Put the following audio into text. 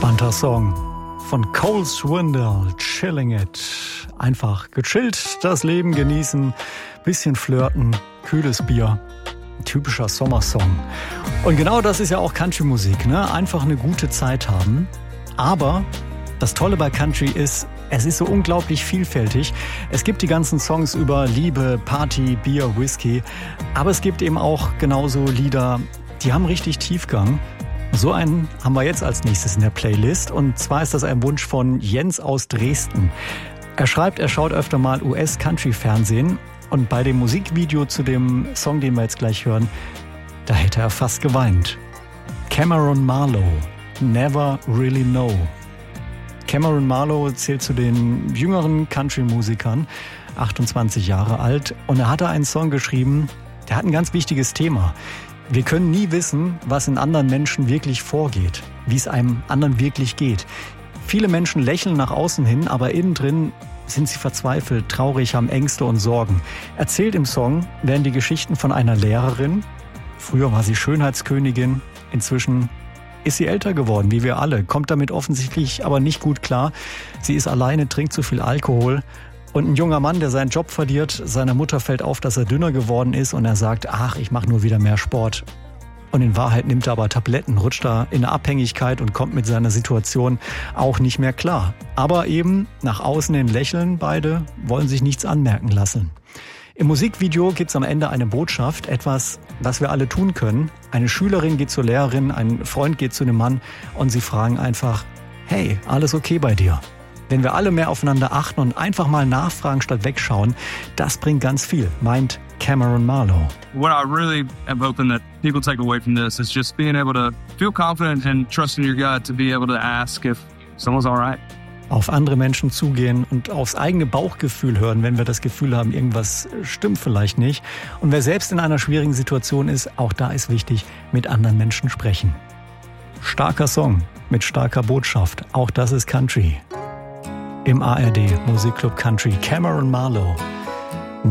Entspannter Song von Cole Swindell, Chilling It. Einfach gechillt, das Leben genießen, bisschen flirten, kühles Bier. Ein typischer Sommersong. Und genau das ist ja auch Country-Musik, ne? Einfach eine gute Zeit haben. Aber das Tolle bei Country ist, es ist so unglaublich vielfältig. Es gibt die ganzen Songs über Liebe, Party, Bier, Whisky. Aber es gibt eben auch genauso Lieder, die haben richtig Tiefgang. So einen haben wir jetzt als nächstes in der Playlist. Und zwar ist das ein Wunsch von Jens aus Dresden. Er schreibt, er schaut öfter mal US-Country-Fernsehen. Und bei dem Musikvideo zu dem Song, den wir jetzt gleich hören, da hätte er fast geweint. Cameron Marlowe, Never Really Know. Cameron Marlowe zählt zu den jüngeren Country-Musikern, 28 Jahre alt. Und er hatte einen Song geschrieben, der hat ein ganz wichtiges Thema. Wir können nie wissen, was in anderen Menschen wirklich vorgeht, wie es einem anderen wirklich geht. Viele Menschen lächeln nach außen hin, aber innen drin sind sie verzweifelt, traurig, haben Ängste und Sorgen. Erzählt im Song werden die Geschichten von einer Lehrerin. Früher war sie Schönheitskönigin, inzwischen ist sie älter geworden, wie wir alle, kommt damit offensichtlich aber nicht gut klar. Sie ist alleine, trinkt zu viel Alkohol. Und ein junger Mann, der seinen Job verliert, seiner Mutter fällt auf, dass er dünner geworden ist und er sagt, ach, ich mache nur wieder mehr Sport. Und in Wahrheit nimmt er aber Tabletten, rutscht da in eine Abhängigkeit und kommt mit seiner Situation auch nicht mehr klar. Aber eben nach außen hin lächeln beide, wollen sich nichts anmerken lassen. Im Musikvideo gibt's am Ende eine Botschaft, etwas, was wir alle tun können. Eine Schülerin geht zur Lehrerin, ein Freund geht zu einem Mann und sie fragen einfach, hey, alles okay bei dir? Wenn wir alle mehr aufeinander achten und einfach mal nachfragen statt wegschauen, das bringt ganz viel, meint Cameron Marlowe. What I really am hoping that people take away from this is just being able to feel confident and trusting your gut to be able to ask if someone's all right. Auf andere Menschen zugehen und aufs eigene Bauchgefühl hören, wenn wir das Gefühl haben, irgendwas stimmt vielleicht nicht. Und wer selbst in einer schwierigen Situation ist, auch da ist wichtig, mit anderen Menschen sprechen. Starker Song mit starker Botschaft, auch das ist Country. Im ARD Musikclub Country, Cameron Marlowe.